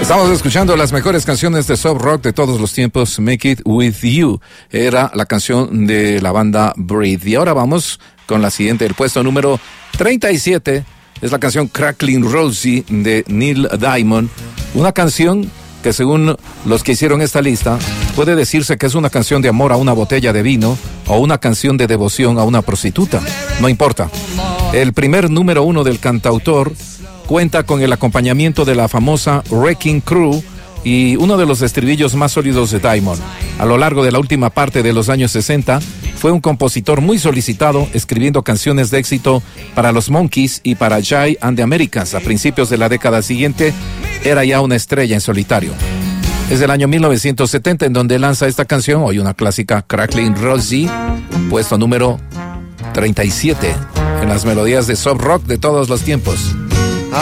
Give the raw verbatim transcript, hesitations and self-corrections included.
Estamos escuchando las mejores canciones de soft rock de todos los tiempos. Make It With You era la canción de la banda Breathe. Y ahora vamos con la siguiente. El puesto número treinta y siete es la canción Crackling Rosie de Neil Diamond. Una canción que, según los que hicieron esta lista, puede decirse que es una canción de amor a una botella de vino o una canción de devoción a una prostituta. No importa. El primer número uno del cantautor cuenta con el acompañamiento de la famosa Wrecking Crew y uno de los estribillos más sólidos de Diamond. A lo largo de la última parte de los años sesenta, fue un compositor muy solicitado, escribiendo canciones de éxito para los Monkees y para Jay and the Americans. A principios de la década siguiente, era ya una estrella en solitario. Es del año mil novecientos setenta en donde lanza esta canción, hoy una clásica, Crackling Rosie, puesto número treinta y siete en las melodías de soft rock de todos los tiempos.